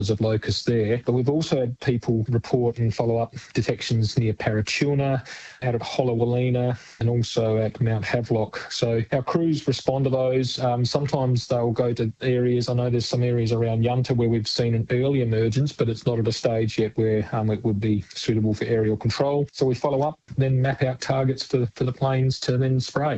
of locusts there. But we've also had people report and follow up detections near Parachuna, out at Hollowalina, and also at Mount Havelock. So our crews respond to those. Sometimes they'll go to areas. I know there's some areas around Yunta where we've seen an early emergence, but it's not at a stage yet where it would be suitable for aerial control. So we follow up, then map out targets for the planes to then spray.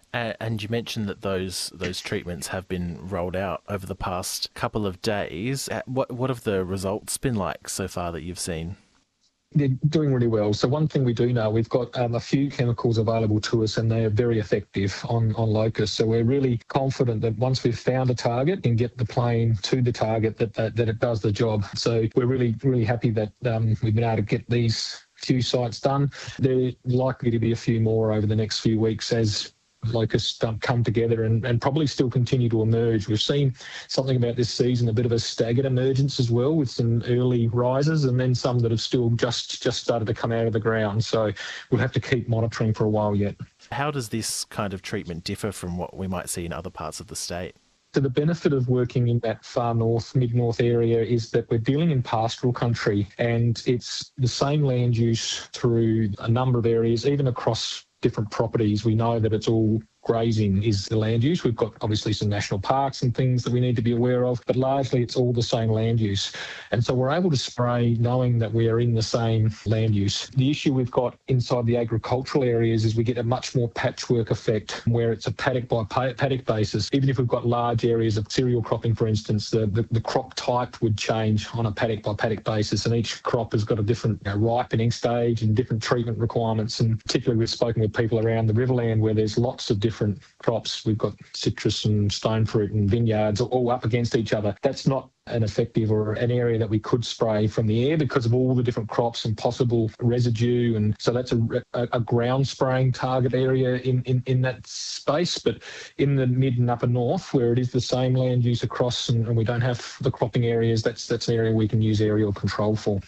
And you mentioned that those treatments have been rolled out over the past couple of days. What have the results been like so far that you've seen? They're doing really well. So one thing we do know, we've got a few chemicals available to us and they are very effective on locusts. So we're really confident that once we've found a target and get the plane to the target, that it does the job. So we're really, really happy that we've been able to get these few sites done. There are likely to be a few more over the next few weeks as locusts come together and probably still continue to emerge. We've seen something about this season, a bit of a staggered emergence as well, with some early rises and then some that have still just started to come out of the ground. So we'll have to keep monitoring for a while yet. How does this kind of treatment differ from what we might see in other parts of the state? So the benefit of working in that far north, mid-north area is that we're dealing in pastoral country and it's the same land use through a number of areas, even across different properties. We know that it's all grazing is the land use. We've got obviously some national parks and things that we need to be aware of, but largely it's all the same land use. And so we're able to spray knowing that we are in the same land use. The issue we've got inside the agricultural areas is we get a much more patchwork effect where it's a paddock by paddock basis. Even if we've got large areas of cereal cropping, for instance, the crop type would change on a paddock by paddock basis, and each crop has got a different ripening stage and different treatment requirements. And particularly we've spoken with people around the Riverland where there's lots of different crops. We've got citrus and stone fruit and vineyards all up against each other. That's not an effective or an area that we could spray from the air because of all the different crops and possible residue. And so that's a ground spraying target area in that space. But in the mid and upper north, where it is the same land use across and we don't have the cropping areas, that's an area we can use aerial control for.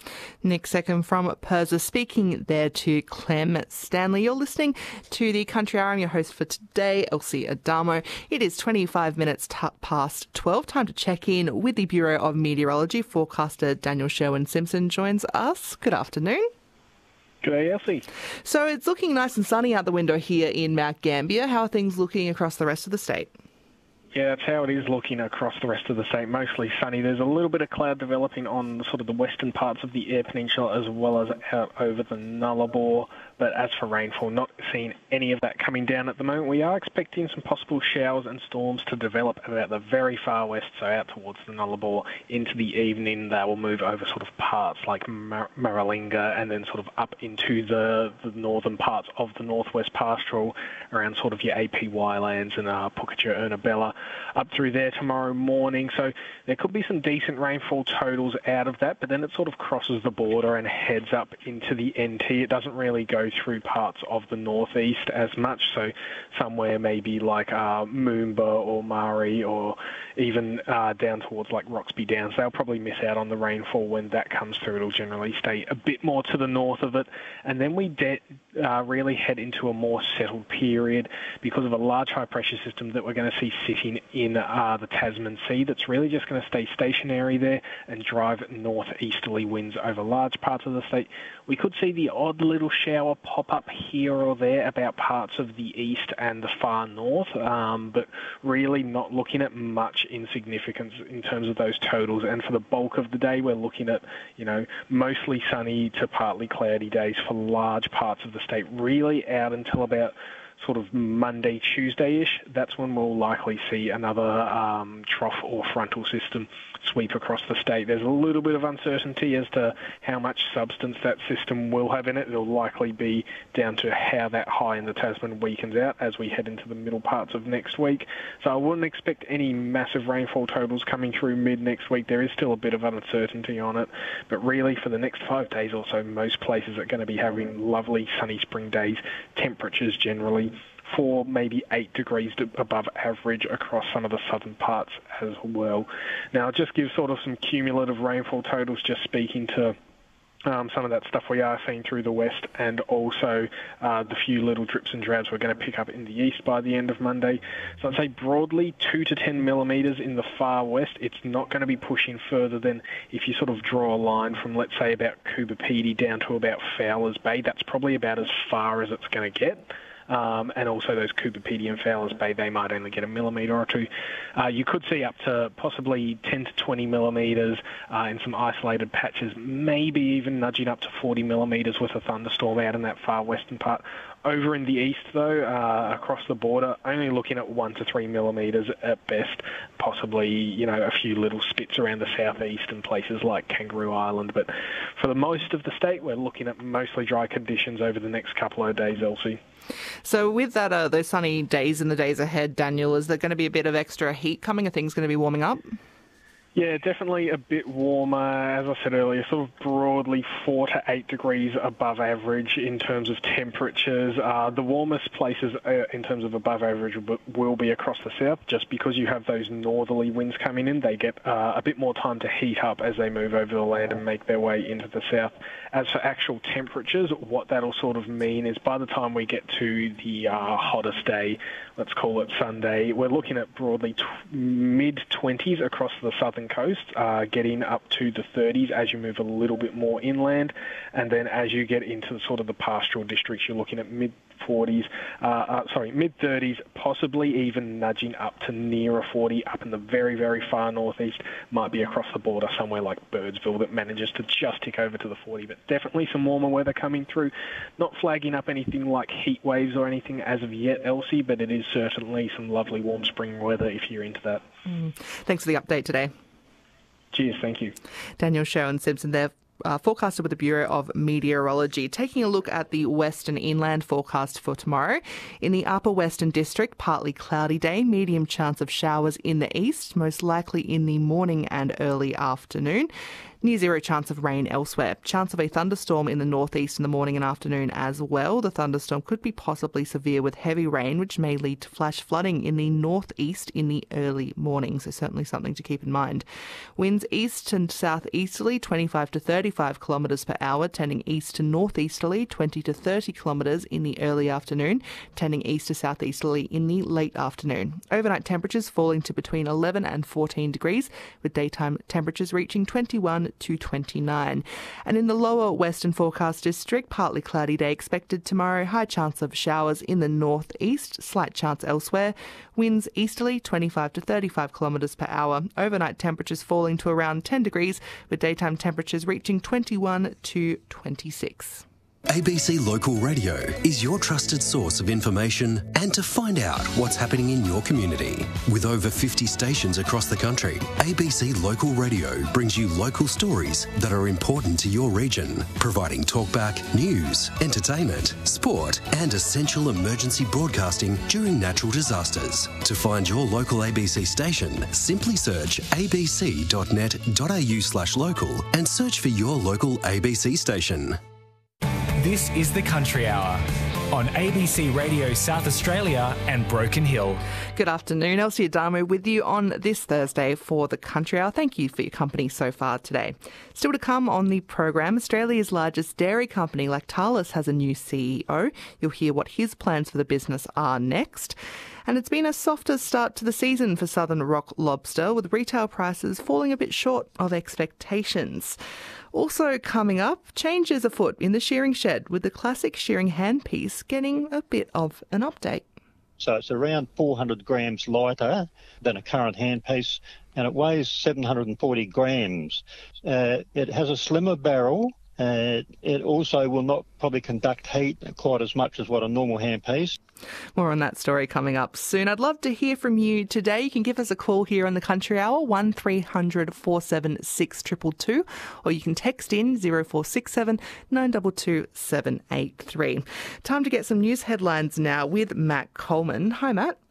Nick Seckham from PIRSA speaking there to Clem Stanley. You're listening to the Country Hour. I'm your host for today, Elsie Adamo. It is 25 minutes past 12. Time to check in with the Bureau of Meteorology. Forecaster Daniel Sherwin-Simpson joins us. Good afternoon. Good day, Elsie. So it's looking nice and sunny out the window here in Mount Gambier. How are things looking across the rest of the state? Yeah, that's how it is looking across the rest of the state. Mostly sunny. There's a little bit of cloud developing on sort of the western parts of the Eyre Peninsula as well as out over the Nullarbor. But as for rainfall, not seeing any of that coming down at the moment. We are expecting some possible showers and storms to develop about the very far west, so out towards the Nullarbor into the evening. They will move over sort of parts like Maralinga and then sort of up into the northern parts of the northwest pastoral around sort of your APY lands and Pukacha, Ernabella up through there tomorrow morning. So there could be some decent rainfall totals out of that, but then it sort of crosses the border and heads up into the NT. It doesn't really go through parts of the northeast as much, so somewhere maybe like Moomba or Mari or even down towards like Roxby Downs. They'll probably miss out on the rainfall when that comes through. It'll generally stay a bit more to the north of it, and then we really head into a more settled period because of a large high pressure system that we're going to see sitting in the Tasman Sea that's really just going to stay stationary there and drive northeasterly winds over large parts of the state. We could see the odd little shower pop up here or there about parts of the east and the far north, but really not looking at much insignificance in terms of those totals. And for the bulk of the day, we're looking at, mostly sunny to partly cloudy days for large parts of the state, really out until about sort of Monday, Tuesday-ish. That's when we'll likely see another trough or frontal system sweep across the state. There's a little bit of uncertainty as to how much substance that system will have in it. It'll likely be down to how that high in the Tasman weakens out as we head into the middle parts of next week. So I wouldn't expect any massive rainfall totals coming through mid next week. There is still a bit of uncertainty on it, but really for the next 5 days or so, most places are going to be having lovely sunny spring days, temperatures generally 4, maybe 8 degrees above average across some of the southern parts as well. Now, just give sort of some cumulative rainfall totals, just speaking to some of that stuff we are seeing through the west, and also the few little drips and drabs we're going to pick up in the east by the end of Monday. So I'd say broadly 2 to 10 millimetres in the far west. It's not going to be pushing further than if you sort of draw a line from, let's say, about Coober Pedy down to about Fowler's Bay. That's probably about as far as it's going to get. And also those Coober Pedy and Fowler's Bay, they might only get a millimetre or two. You could see up to possibly 10 to 20 millimetres in some isolated patches, maybe even nudging up to 40 millimetres with a thunderstorm out in that far western part. Over in the east, though, across the border, only looking at 1 to 3 millimetres at best, possibly, a few little spits around the southeast and places like Kangaroo Island. But for the most of the state, we're looking at mostly dry conditions over the next couple of days, Elsie. So with that, those sunny days in the days ahead, Daniel, is there going to be a bit of extra heat coming? Are things going to be warming up? Yeah, definitely a bit warmer, as I said earlier, sort of broadly 4 to 8 degrees above average in terms of temperatures. The warmest places in terms of above average will be across the south, just because you have those northerly winds coming in. They get a bit more time to heat up as they move over the land and make their way into the south. As for actual temperatures, what that'll sort of mean is by the time we get to the hottest day, let's call it Sunday, we're looking at broadly mid-20s across the southern coast, getting up to the 30s as you move a little bit more inland. And then as you get into sort of the pastoral districts, you're looking at mid-30s, possibly even nudging up to near a 40 up in the very, very far northeast. Might be across the border somewhere like Birdsville that manages to just tick over to the 40, but definitely some warmer weather coming through. Not flagging up anything like heat waves or anything as of yet, Elsie, but it is certainly some lovely warm spring weather if you're into that. Thanks for the update today. Cheers, thank you. Daniel Sherwin-Simpson there, forecaster with the Bureau of Meteorology. Taking a look at the western inland forecast for tomorrow. In the upper western district, partly cloudy day, medium chance of showers in the east, most likely in the morning and early afternoon. Near zero chance of rain elsewhere. Chance of a thunderstorm in the northeast in the morning and afternoon as well. The thunderstorm could be possibly severe with heavy rain, which may lead to flash flooding in the northeast in the early morning. So certainly something to keep in mind. Winds east and southeasterly, 25 to 35 kilometres per hour, tending east to northeasterly, 20 to 30 kilometres in the early afternoon, tending east to southeasterly in the late afternoon. Overnight temperatures falling to between 11 and 14 degrees, with daytime temperatures reaching 21 to 29. And in the lower western forecast district, partly cloudy day expected tomorrow, high chance of showers in the northeast, slight chance elsewhere. Winds easterly, 25 to 35 kilometres per hour. Overnight temperatures falling to around 10 degrees, with daytime temperatures reaching 21 to 26. ABC Local Radio is your trusted source of information and to find out what's happening in your community. With over 50 stations across the country, ABC Local Radio brings you local stories that are important to your region, providing talkback, news, entertainment, sport and essential emergency broadcasting during natural disasters. To find your local ABC station, simply search abc.net.au/local and search for your local ABC station. This is the Country Hour on ABC Radio South Australia and Broken Hill. Good afternoon, Elsie Adamo with you on this Thursday for the Country Hour. Thank you for your company so far today. Still to come on the program, Australia's largest dairy company, Lactalis, has a new CEO. You'll hear what his plans for the business are next. And it's been a softer start to the season for Southern Rock lobster, with retail prices falling a bit short of expectations. Also coming up, changes afoot in the shearing shed, with the classic shearing handpiece getting a bit of an update. So it's around 400 grams lighter than a current handpiece, and it weighs 740 grams. It has a slimmer barrel. It also will not probably conduct heat quite as much as what a normal handpiece. More on that story coming up soon. I'd love to hear from you today. You can give us a call here on the Country Hour, 1300 476 222, or you can text in 0467 922 783. Time to get some news headlines now with Matt Coleman. Hi, Matt.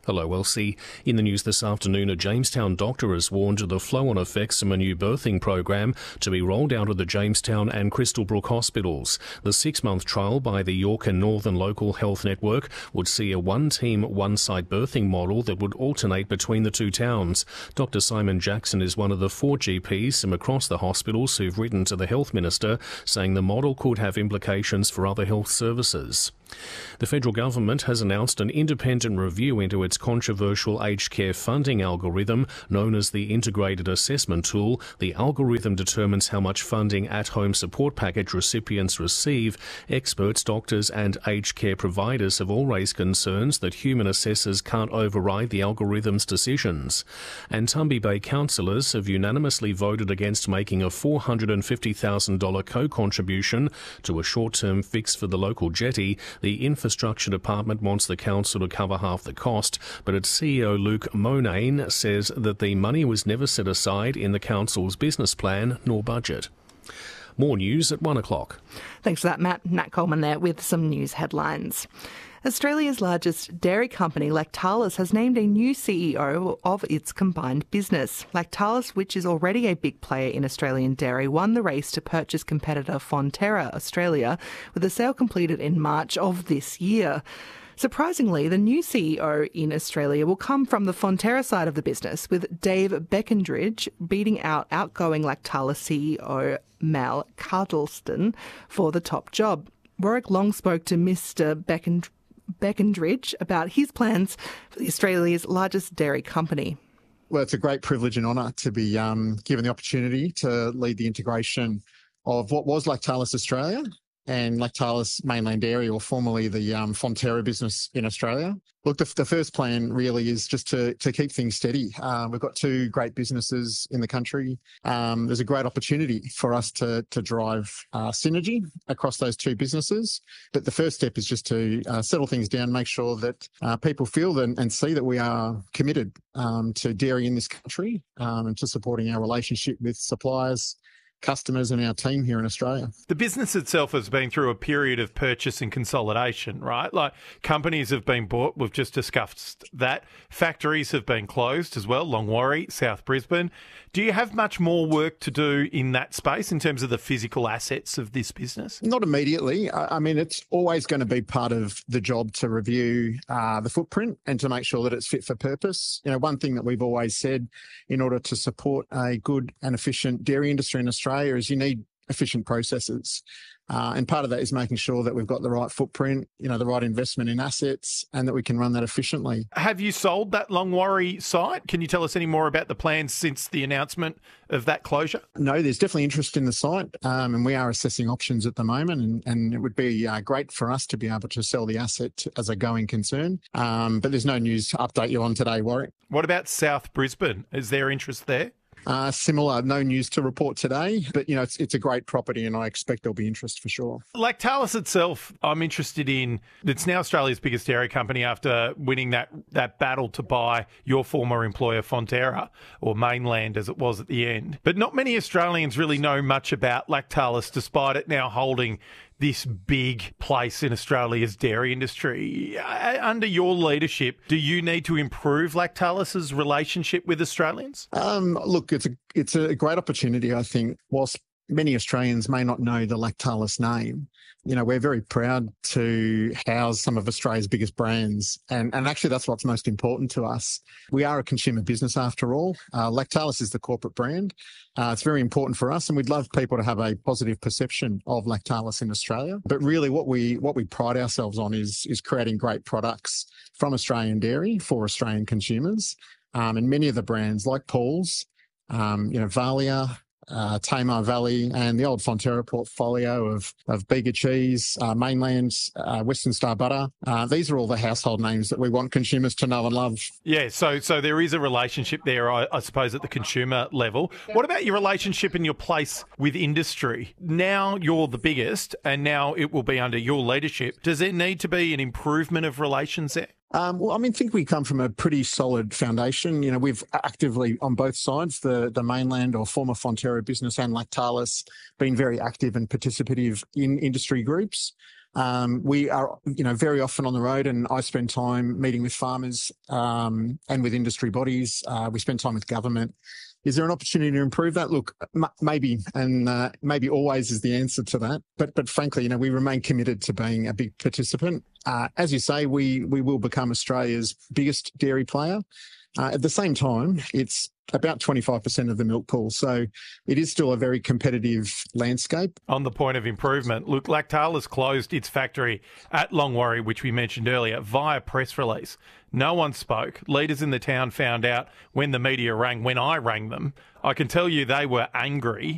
Hello, Elsie. In the news this afternoon, a Jamestown doctor has warned of the flow-on effects of a new birthing program to be rolled out of the Jamestown and Crystal Brook hospitals. The 6-month trial by the York and Northern Local Health Network would see a one-team, one-site birthing model that would alternate between the two towns. Dr. Simon Jackson is one of the 4 GPs from across the hospitals who've written to the Health Minister, saying the model could have implications for other health services. The federal government has announced an independent review into its controversial aged care funding algorithm known as the Integrated Assessment Tool. The algorithm determines how much funding at-home support package recipients receive. Experts, doctors and aged care providers have all raised concerns that human assessors can't override the algorithm's decisions. And Tumby Bay councillors have unanimously voted against making a $450,000 co-contribution to a short-term fix for the local jetty. The Infrastructure Department wants the council to cover half the cost, but its CEO Luke Monane says that the money was never set aside in the council's business plan nor budget. More news at 1 o'clock. Thanks for that, Matt. Nat Coleman there with some news headlines. Australia's largest dairy company, Lactalis, has named a new CEO of its combined business. Lactalis, which is already a big player in Australian dairy, won the race to purchase competitor Fonterra Australia, with the sale completed in March of this year. Surprisingly, the new CEO in Australia will come from the Fonterra side of the business, with Dave Beckendridge beating out outgoing Lactalis CEO Mal Cardleston for the top job. Warwick Long spoke to Mr. Beckendridge about his plans for Australia's largest dairy company. Well, it's a great privilege and honour to be given the opportunity to lead the integration of what was Lactalis Australia and Lactalis Mainland Dairy, or formerly the Fonterra business in Australia. Look, the first plan really is just to keep things steady. We've got 2 great businesses in the country. There's a great opportunity for us to drive synergy across those 2 businesses. But the first step is just to settle things down, make sure that people feel and see that we are committed to dairy in this country and to supporting our relationship with suppliers, customers and our team here in Australia. The business itself has been through a period of purchase and consolidation, right? Like, companies have been bought, we've just discussed that. Factories have been closed as well, Longwarry, South Brisbane. Do you have much more work to do in that space in terms of the physical assets of this business? Not immediately. I mean, it's always going to be part of the job to review the footprint and to make sure that it's fit for purpose. You know, one thing that we've always said in order to support a good and efficient dairy industry in Australia is you need efficient processes. And part of that is making sure that we've got the right footprint, you know, the right investment in assets, and that we can run that efficiently. Have you sold that Longwarry site? Can you tell us any more about the plans since the announcement of that closure? No, there's definitely interest in the site, and we are assessing options at the moment, and it would be great for us to be able to sell the asset as a going concern. But there's no news to update you on today, Warwick. What about South Brisbane? Is there interest there? Similar, no news to report today, but, you know, it's a great property and I expect there'll be interest for sure. Lactalis itself, I'm interested in. It's now Australia's biggest dairy company after winning that battle to buy your former employer Fonterra, or Mainland as it was at the end. But not many Australians really know much about Lactalis, despite it now holding this big place in Australia's dairy industry. Under your leadership, do you need to improve Lactalis's relationship with Australians? Look, it's a great opportunity, I think. Whilst many Australians may not know the Lactalis name, you know, we're very proud to house some of Australia's biggest brands. And actually, that's what's most important to us. We are a consumer business after all. Lactalis is the corporate brand. It's very important for us, and we'd love people to have a positive perception of Lactalis in Australia. But really what we pride ourselves on is creating great products from Australian dairy for Australian consumers. And many of the brands like Paul's, Valia, Tamar Valley and the old Fonterra portfolio of Bega Cheese, Mainland, Western Star Butter. These are all the household names that we want consumers to know and love. Yeah, so there is a relationship there, I suppose, at the consumer level. What about your relationship and your place with industry? Now you're the biggest and now it will be under your leadership. Does there need to be an improvement of relations there? I think we come from a pretty solid foundation. You know, we've actively on both sides, the Mainland or former Fonterra business and Lactalis, been very active and participative in industry groups. We are, very often on the road, and I spend time meeting with farmers and with industry bodies. We spend time with government. Is there an opportunity to improve that? Look, maybe, and maybe always is the answer to that. But frankly, we remain committed to being a big participant. As you say, we will become Australia's biggest dairy player. At the same time, it's about 25% of the milk pool. So it is still a very competitive landscape. On the point of improvement, look, Lactalis closed its factory at Longwarry, which we mentioned earlier, via press release. No one spoke. Leaders in the town found out when the media rang, when I rang them. I can tell you they were angry.